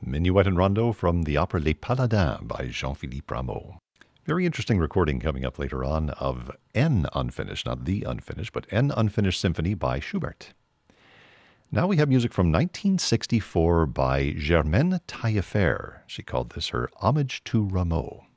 Minuet and Rondo from the opera Les Paladins by Jean-Philippe Rameau. Very interesting recording coming up later on of N Unfinished, not the Unfinished, but N Unfinished Symphony by Schubert. Now we have music from 1964 by Germaine Taillefer. She called this her Homage to Rameau.